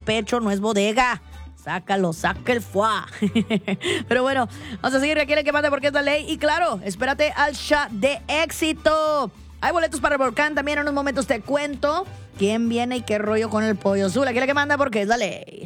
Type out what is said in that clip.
pecho, no es bodega. Sácalo, saca el foie. Pero bueno, vamos a seguir aquí en el que manda porque es la ley. Y claro, espérate al shot de éxito. Hay boletos para el volcán también. En unos momentos te cuento quién viene y qué rollo con el pollo azul. Aquí en el que manda porque es la ley.